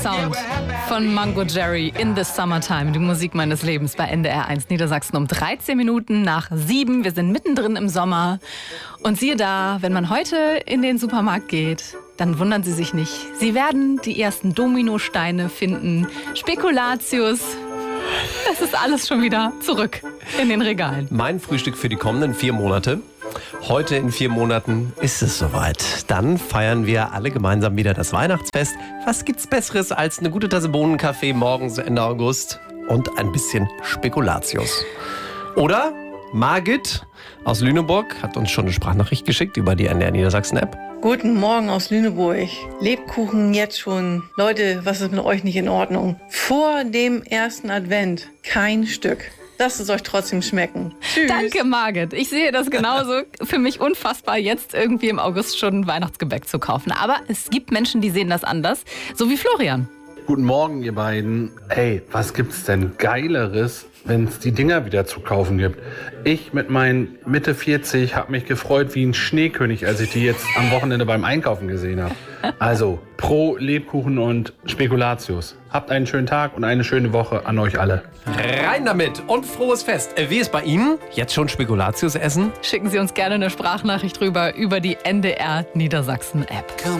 Sound von Mango Jerry in the Summertime, die Musik meines Lebens bei NDR 1 Niedersachsen um 13 Minuten nach 7. Wir sind mittendrin im Sommer. Und siehe da, wenn man heute in den Supermarkt geht, dann wundern Sie sich nicht. Sie werden die ersten Dominosteine finden, Spekulatius. Das ist alles schon wieder zurück in den Regalen. Mein Frühstück für die kommenden 4 Monate. Heute in 4 Monaten ist es soweit. Dann feiern wir alle gemeinsam wieder das Weihnachtsfest. Was gibt's Besseres als eine gute Tasse Bohnenkaffee morgens Ende August und ein bisschen Spekulatius? Oder Margit aus Lüneburg hat uns schon eine Sprachnachricht geschickt über die NDR Niedersachsen-App. Guten Morgen aus Lüneburg. Lebkuchen jetzt schon. Leute, was ist mit euch nicht in Ordnung? Vor dem ersten Advent kein Stück. Lasst es euch trotzdem schmecken. Tschüss. Danke, Margit. Ich sehe das genauso. Für mich unfassbar, jetzt irgendwie im August schon Weihnachtsgebäck zu kaufen. Aber es gibt Menschen, die sehen das anders. So wie Florian. Guten Morgen, ihr beiden. Hey, was gibt's denn Geileres, wenn es die Dinger wieder zu kaufen gibt? Ich mit meinen Mitte 40 habe mich gefreut wie ein Schneekönig, als ich die jetzt am Wochenende beim Einkaufen gesehen habe. Also, pro Lebkuchen und Spekulatius. Habt einen schönen Tag und eine schöne Woche an euch alle. Rein damit und frohes Fest. Wie ist bei Ihnen? Jetzt schon Spekulatius essen? Schicken Sie uns gerne eine Sprachnachricht rüber über die NDR Niedersachsen App.